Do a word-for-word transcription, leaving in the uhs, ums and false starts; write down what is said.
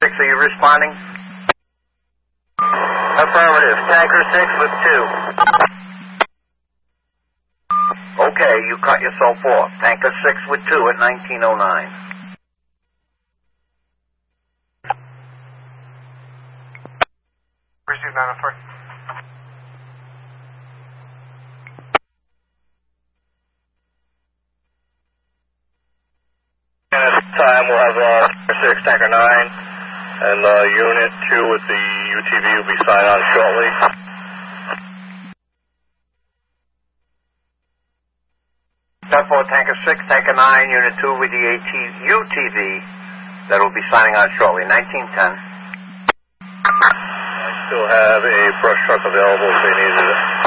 six, are you responding? Affirmative. Tanker six with two. Okay, you cut yourself off. Tanker six with two at nineteen oh nine. Receive nine oh three. And at this time, we'll have uh, Tanker six, Tanker nine, and uh, Unit two with the U T V will be signed on shortly. ten four, Tanker six, Tanker nine, Unit two with the U T V that will be signing on shortly, nineteen ten. I still have a brush truck available if they needed it.